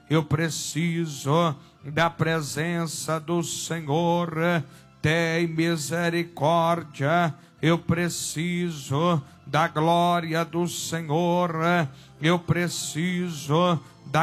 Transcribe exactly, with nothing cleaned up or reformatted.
Eu preciso da presença do Senhor. Tem misericórdia. Eu preciso da glória do Senhor. Eu preciso